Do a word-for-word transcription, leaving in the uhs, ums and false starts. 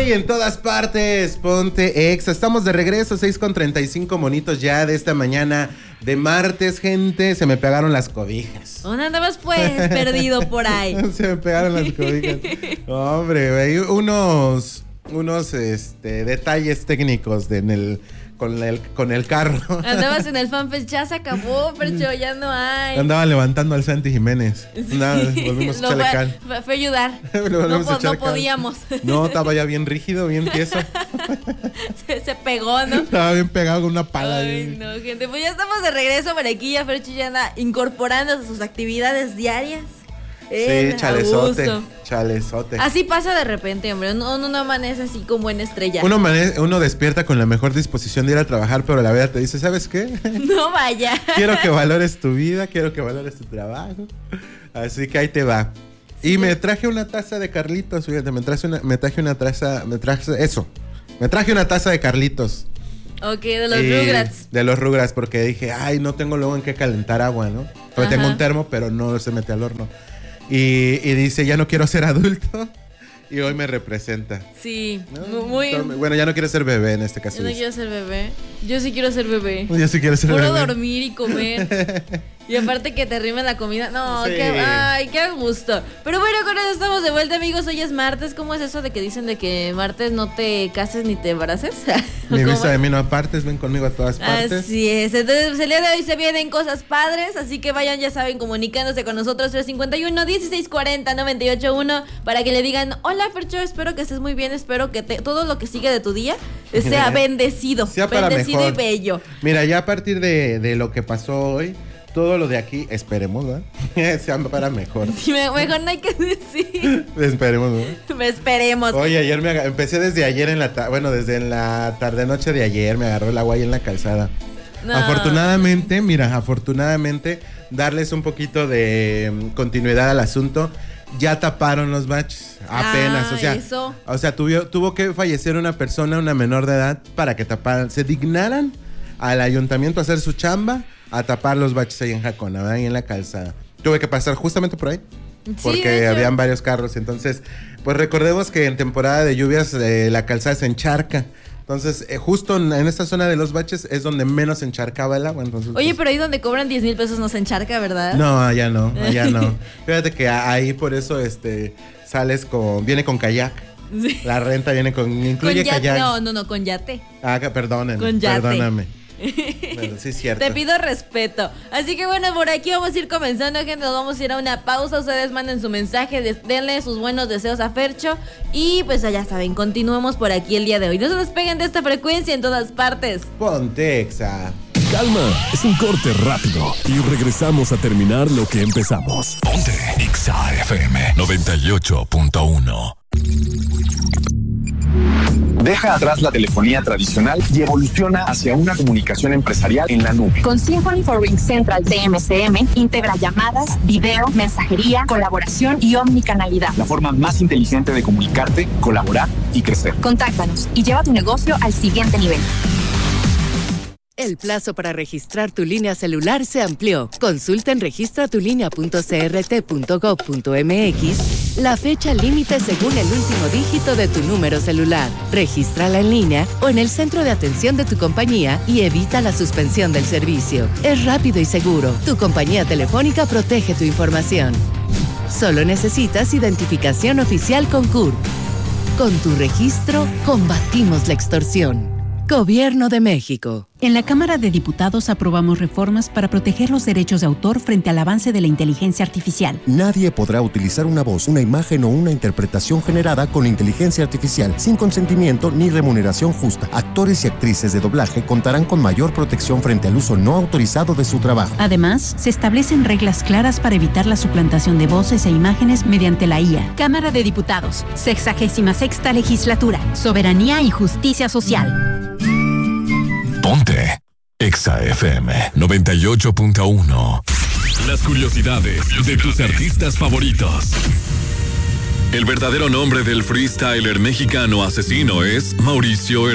y en todas partes, ponte Exa. Estamos de regreso, seis con treinta y cinco monitos ya de esta mañana de martes, gente. Se me pegaron las cobijas. ¿Dónde andabas pues, perdido por ahí? Se me pegaron las cobijas. Hombre, güey, unos, unos este, detalles técnicos de, en el... Con el, con el carro. Andabas en el FanFest, ya se acabó, Fercho, ya no hay. Andaba levantando al Santi Jiménez. Sí. Nada, volvimos a echarle cal. Fue, fue ayudar. no, po, no podíamos. No, estaba ya bien rígido, bien tieso. se, se pegó, ¿no? Estaba bien pegado con una pala. Ay, no, gente. Pues ya estamos de regreso por aquí. Ya Fercho ya anda incorporando sus actividades diarias. Sí, chalezote, chalezote. Así pasa de repente, hombre. Uno, uno no amanece así como buena estrella. Uno, amanece, uno despierta con la mejor disposición de ir a trabajar, pero la vida te dice, ¿sabes qué? No vaya. Quiero que valores tu vida, quiero que valores tu trabajo. Así que ahí te va. Y sí. Me traje una taza de Carlitos, fíjate, me traje una, me traje una taza, me traje eso. Me traje una taza de Carlitos. Ok, de los y, Rugrats. De los Rugrats, porque dije, ay, no tengo luego en qué calentar agua, ¿no? Porque tengo un termo, pero no se mete al horno. Y, y dice, ya no quiero ser adulto. Y hoy me representa. Sí, ¿no? Muy... Bueno, ya no quiero ser bebé en este caso. Yo no quiero ser bebé. Yo sí quiero ser bebé. Yo sí quiero ser Puro bebé. Puro dormir y comer. Y aparte que te rime la comida. No, sí. qué, ay, qué gusto. Pero bueno, con eso estamos de vuelta, amigos. Hoy es martes. ¿Cómo es eso de que dicen de que martes no te cases ni te embaraces? Mi vista de mí no apartes, ven conmigo a todas partes. Así es. Entonces, el día de hoy se vienen cosas padres. Así que vayan, ya saben, comunicándose con nosotros. tres cinco uno, dieciséis cuarenta, noventa y ocho uno. Para que le digan, hola, Fercho, espero que estés muy bien. Espero que te, todo lo que sigue de tu día sea bendecido. Sea para bendecido mejor. Y bello. Mira, ya a partir de, de lo que pasó hoy, todo lo de aquí, esperemos, ¿verdad? Sea para mejor. Sí, mejor no hay que decir. Esperemos, ¿no? Esperemos. Oye, ayer me agar- empecé desde ayer en la ta- bueno, desde en la tarde-noche de ayer, me agarró el agua ahí en la calzada. No. Afortunadamente, mira, afortunadamente, darles un poquito de um, continuidad al asunto. Ya taparon los baches, apenas, ah, o sea, eso. o sea, tuvo, tuvo que fallecer una persona, una menor de edad, para que taparan, se dignaran al ayuntamiento a hacer su chamba, a tapar los baches ahí en Jacona, ¿verdad? Ahí en la calzada. Tuve que pasar justamente por ahí, porque sí, habían varios carros. Entonces, pues recordemos que en temporada de lluvias eh, la calzada se encharca. Entonces, eh, justo en, en esta zona de los baches es donde menos se encharcaba el agua. Entonces, oye, pues, pero ahí donde cobran diez mil pesos no se encharca, ¿verdad? No, allá no, allá no. Fíjate que ahí por eso este sales con, viene con kayak. Sí. La renta viene con, incluye con yate, kayak. No, no, no, con yate. Ah, perdonen, con yate. Perdóname. Bueno, sí es cierto. Te pido respeto. Así que bueno, por aquí vamos a ir comenzando, gente. Nos vamos a ir a una pausa. Ustedes manden su mensaje, denle sus buenos deseos a Fercho. Y pues ya saben, continuemos por aquí el día de hoy. No se despeguen de esta frecuencia en todas partes. Ponte Exa. Calma, es un corte rápido y regresamos a terminar lo que empezamos. Ponte Exa F M noventa y ocho punto uno. Deja atrás la telefonía tradicional y evoluciona hacia una comunicación empresarial en la nube. Con Symphony for Ring Central T M C M integra llamadas, video, mensajería, colaboración y omnicanalidad. La forma más inteligente de comunicarte, colaborar y crecer. Contáctanos y lleva tu negocio al siguiente nivel. El plazo para registrar tu línea celular se amplió. Consulta en registra tu línea punto c r t punto gov punto m x la fecha límite según el último dígito de tu número celular. Regístrala en línea o en el centro de atención de tu compañía y evita la suspensión del servicio. Es rápido y seguro. Tu compañía telefónica protege tu información. Solo necesitas identificación oficial con C U R P. Con tu registro, combatimos la extorsión. Gobierno de México. En la Cámara de Diputados aprobamos reformas para proteger los derechos de autor frente al avance de la inteligencia artificial. Nadie podrá utilizar una voz, una imagen o una interpretación generada con inteligencia artificial sin consentimiento ni remuneración justa. Actores y actrices de doblaje contarán con mayor protección frente al uso no autorizado de su trabajo. Además, se establecen reglas claras para evitar la suplantación de voces e imágenes mediante la I A. Cámara de Diputados, sexagésima sexta legislatura, soberanía y justicia social. Ponte Exa F M noventa y ocho punto uno. Las curiosidades de tus artistas favoritos. El verdadero nombre del freestyler mexicano asesino es Mauricio